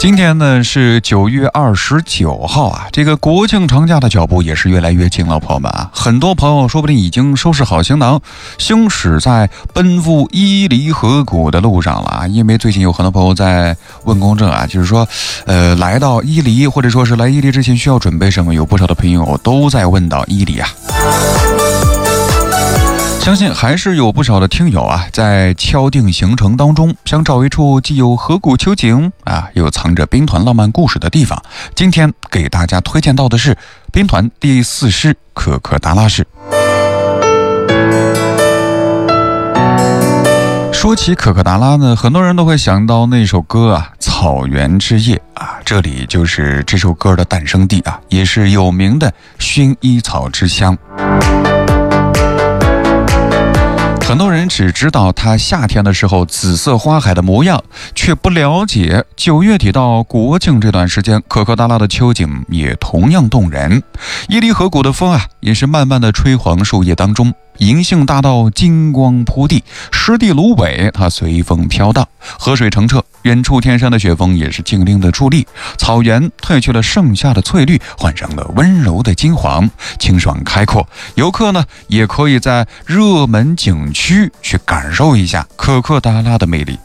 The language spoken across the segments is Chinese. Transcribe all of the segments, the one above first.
今天呢是9月29号啊，这个国庆长假的脚步也是越来越近了，朋友们啊，很多朋友说不定已经收拾好行囊，行驶在奔赴伊犁河谷的路上了啊。因为最近有很多朋友在问公证啊，就是说，来到伊犁或者说是来伊犁之前需要准备什么，有不少的朋友都在问到伊犁啊。相信还是有不少的听友啊，在敲定行程当中，想找一处既有河谷秋景啊，又藏着兵团浪漫故事的地方。今天给大家推荐到的是兵团第4师可可达拉市。说起可可达拉呢，很多人都会想到那首歌啊，《草原之夜》啊，这里就是这首歌的诞生地啊，也是有名的薰衣草之乡。很多人只知道它夏天的时候紫色花海的模样，却不了解9月底到国庆这段时间，可可达拉的秋景也同样动人。伊犁河谷的风啊，也是慢慢的吹黄树叶当中，银杏大道金光铺地，湿地芦苇它随风飘荡，河水澄澈，远处天山的雪峰也是静静的矗立，草原褪去了盛夏的翠绿，换上了温柔的金黄，清爽开阔。游客呢也可以在热门景区去感受一下可可达拉的魅力。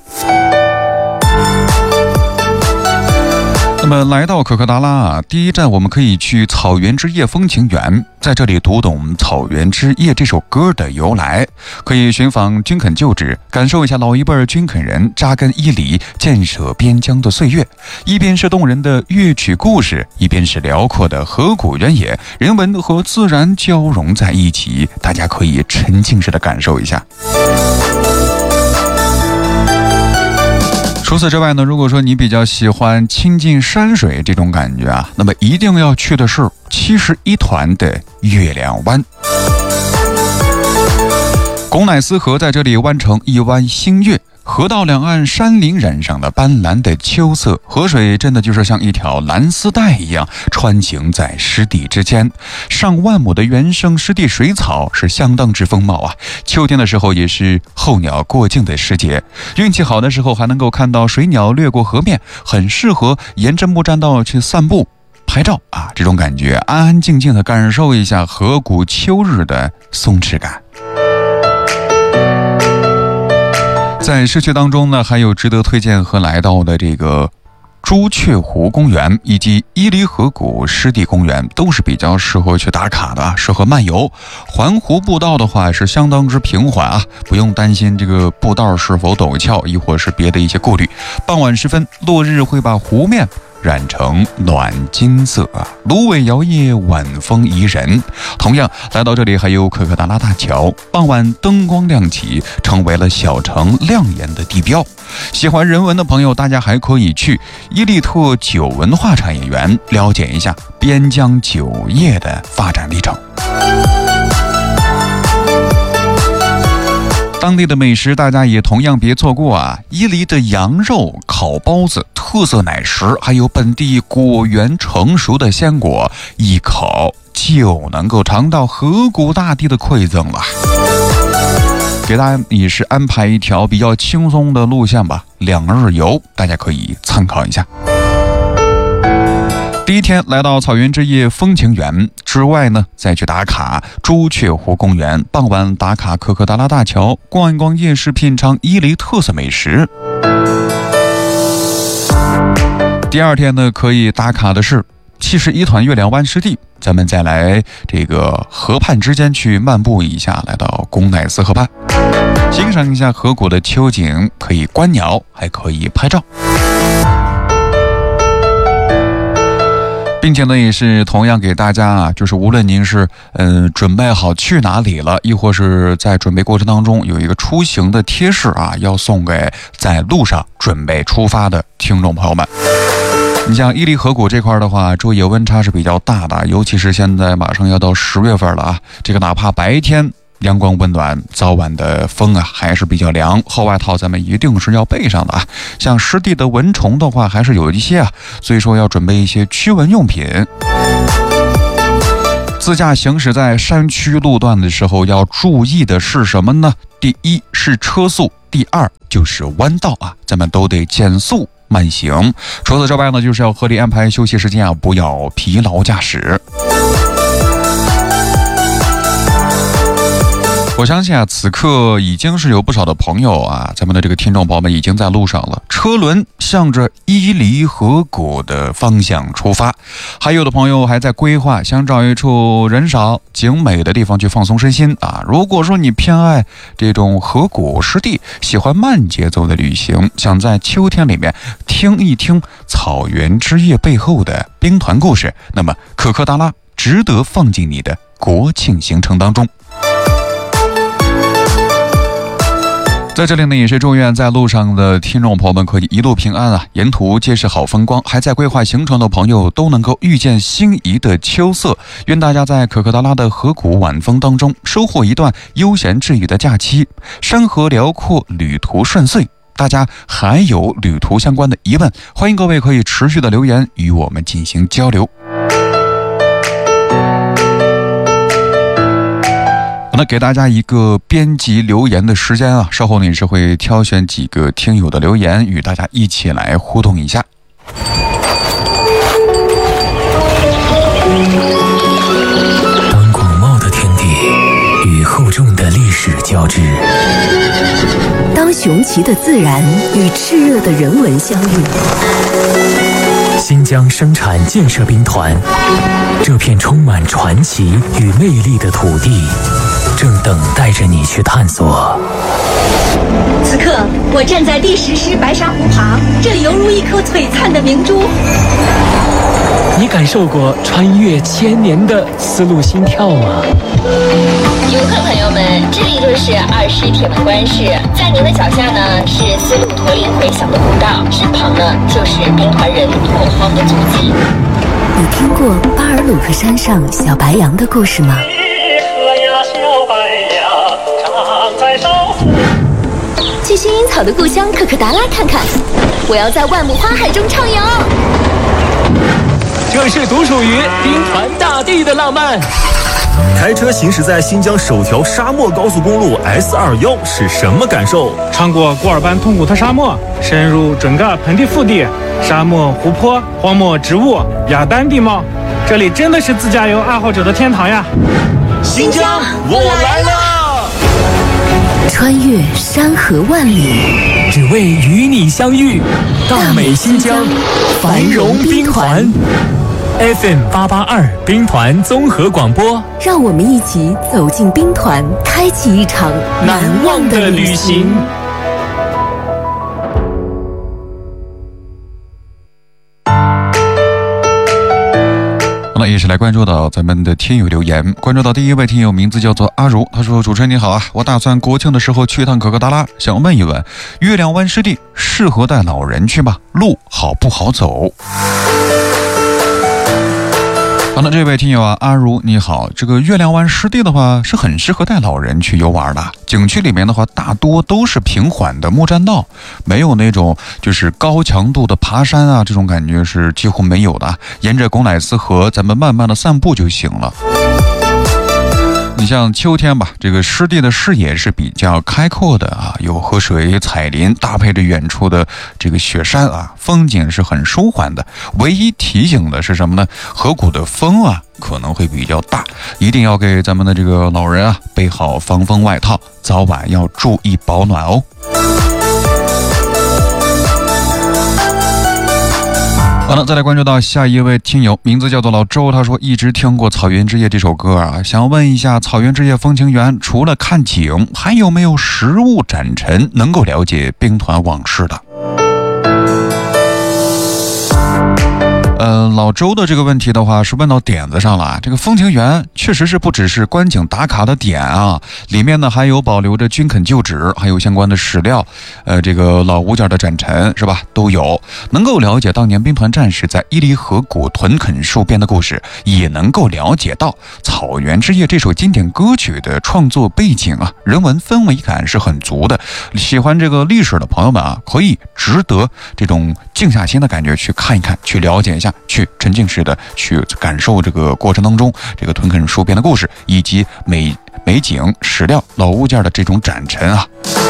那么来到可可达拉啊，第一站我们可以去草原之夜风情园，在这里读懂《草原之夜》这首歌的由来，可以寻访军垦旧址，感受一下老一辈军垦人扎根伊犁、建设边疆的岁月。一边是动人的乐曲故事，一边是辽阔的河谷原野，人文和自然交融在一起，大家可以沉浸式的感受一下。除此之外呢，如果说你比较喜欢亲近山水这种感觉啊，那么一定要去的是71团的月亮湾。巩乃斯河在这里弯成一弯新月，河道两岸山林染上了斑斓的秋色，河水真的就是像一条蓝丝带一样穿行在湿地之间，上万亩的原生湿地水草是相当之丰茂啊。秋天的时候也是候鸟过境的时节，运气好的时候还能够看到水鸟掠过河面，很适合沿着木栈道去散步拍照啊，这种感觉安安静静的感受一下河谷秋日的松弛感。在市区当中呢，还有值得推荐和来到的这个朱雀湖公园以及伊犁河谷湿地公园，都是比较适合去打卡的，适合漫游。环湖步道的话是相当之平缓啊，不用担心这个步道是否陡峭，亦或是别的一些顾虑。傍晚时分，落日会把湖面染成暖金色啊，芦苇摇曳，晚风宜人。同样来到这里还有可可达拉大桥，傍晚灯光亮起，成为了小城亮眼的地标。喜欢人文的朋友，大家还可以去伊犁特酒文化产业园了解一下边疆酒业的发展历程。当地的美食大家也同样别错过啊！伊犁的羊肉、烤包子、特色奶食，还有本地果园成熟的鲜果，一口就能够尝到河谷大地的馈赠了。给大家也是安排一条比较轻松的路线吧，2日游，大家可以参考一下。第一天来到草原之夜风情园之外呢，再去打卡朱雀湖公园，傍晚打卡可可达拉大桥，逛一逛夜市，品尝伊犁特色美食。第二天呢，可以打卡的是71团月亮湾湿地，咱们再来这个河畔之间去漫步一下，来到巩乃斯河畔，欣赏一下河谷的秋景，可以观鸟，还可以拍照。并且呢，也是同样给大家啊，就是无论您是准备好去哪里了，亦或是在准备过程当中有一个出行的贴士啊，要送给在路上准备出发的听众朋友们。你像伊犁河谷这块的话，昼夜温差是比较大的，尤其是现在马上要到10月份了啊，这个哪怕白天阳光温暖，早晚的风啊还是比较凉，厚外套咱们一定是要备上的啊。像湿地的蚊虫的话还是有一些啊，所以说要准备一些驱蚊用品。自驾行驶在山区路段的时候要注意的是什么呢？第一是车速，第二就是弯道啊，咱们都得减速慢行。除此之外呢，就是要合理安排休息时间啊，不要疲劳驾驶。我相信啊，此刻已经是有不少的朋友啊，咱们的这个听众朋友们已经在路上了，车轮向着伊犁河谷的方向出发，还有的朋友还在规划，想找一处人少景美的地方去放松身心啊。如果说你偏爱这种河谷湿地，喜欢慢节奏的旅行，想在秋天里面听一听草原之夜背后的兵团故事，那么可可达拉值得放进你的国庆行程当中。在这里呢，也是祝愿在路上的听众朋友们可以一路平安啊，沿途皆是好风光。还在规划行程的朋友都能够遇见心仪的秋色。愿大家在可可达拉的河谷晚风当中收获一段悠闲治愈的假期，山河辽阔，旅途顺遂。大家还有旅途相关的疑问，欢迎各位可以持续的留言与我们进行交流。那给大家一个编辑留言的时间啊，稍后呢也是会挑选几个听友的留言，与大家一起来互动一下。 当广袤的天地与厚重的历史交织， 当雄奇的自然与炽热的人文相遇， 新疆生产建设兵团，这片充满传奇与魅力的土地，正等待着你去探索。 此刻，我站在第10师白沙湖旁，这里犹如一颗璀璨的明珠。 你感受过穿越千年的丝路心跳吗？ 游客朋友们，这里就是2师铁门关市，在您的脚下呢是丝路驼铃回响的古道，身旁呢就是兵团人拓荒的足迹。 你听过巴尔鲁克山上小白杨的故事吗？ 去薰衣草的故乡可可达拉看看，我要在万亩花海中畅游。 这是独属于兵团大地的浪漫。 开车行驶在新疆首条沙漠高速公路 S21是什么感受？ 穿过古尔班通古特沙漠，深入整个盆地腹地，沙漠、湖泊、荒漠植物、雅丹地貌，这里真的是自驾游爱好者的天堂呀！ 新疆，我来了！ 穿越山河万里， 只为与你相遇。大美新疆，繁荣兵团。FM 882兵团综合广播， 让我们一起走进兵团，开启一场难忘的旅行。 那也是来关注到咱们的听友留言，关注到第一位听友名字叫做阿如，他说：主持人你好啊，我打算国庆的时候去一趟可可达拉，想问一问，月亮湾湿地适合带老人去吗？路好不好走？好的，这位听友啊，阿如你好，这个月亮湾湿地的话是很适合带老人去游玩的。景区里面的话，大多都是平缓的木栈道，没有那种就是高强度的爬山啊，这种感觉是几乎没有的。沿着贡乃斯河，咱们慢慢的散步就行了。你像秋天吧，这个湿地的视野是比较开阔的啊，有河水、彩林，搭配着远处的这个雪山啊，风景是很舒缓的。唯一提醒的是什么呢？河谷的风啊可能会比较大，一定要给咱们的这个老人啊备好防风外套，早晚要注意保暖哦。好了，再来关注到下一位听友，名字叫做老周，他说一直听过《草原之夜》这首歌啊，想问一下，草原之夜风情园除了看景，还有没有实物展陈能够了解兵团往事的？老周的这个问题的话是问到点子上了。这个风情园确实是不只是观景打卡的点啊，里面呢还有保留着军垦旧址，还有相关的史料，这个老物件的展陈是吧，都有，能够了解当年兵团战士在伊犁河谷屯垦戍边的故事，也能够了解到《草原之夜》这首经典歌曲的创作背景啊，人文氛围感是很足的。喜欢这个历史的朋友们啊，可以值得这种静下心的感觉去看一看，去了解一下，去沉浸式的去感受这个过程当中这个屯垦戍边的故事，以及美景史料老物件的这种展陈啊。